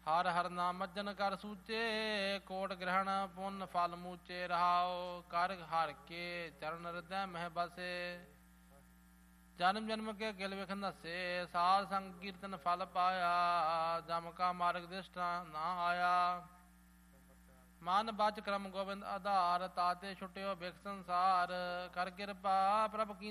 ਹਰ ਹਰ ਨਾਮ ਮੱਜਨ ਕਰ ਸੂਚੇ, ਕੋਟ ਗ੍ਰਹਿਣ ਪੁੰਨ ਫਲ ਮੂਚੇ ਰਹਾਓ। ਕਰ ਹਰ ਕੇ ਚਰਨ ਹਿਰਦੈ ਮਹਿ ਬਸੇ, ਜਨਮ ਜਨਮ ਕੇ ਕਿਲ ਵਿਖ ਨਸੇ। ਸਾਧ ਸੰਗ ਕੀਰਤਨ ਫਲ ਪਾਇਆ, ਜਮ ਕਾ ਮਾਰਗ ਦ੍ਰਿਸ਼ਟ ਨਾ ਆਇਆ। ਮਨ ਬਚ ਕਰਮ ਗੋਬਿੰਦ ਆਧਾਰ, ਤਾਤੇ ਛੁਟਿਓ ਬਿਖ ਸੰਸਾਰ। ਕਰ ਕਿਰਪਾ ਪ੍ਰਭ ਕੀ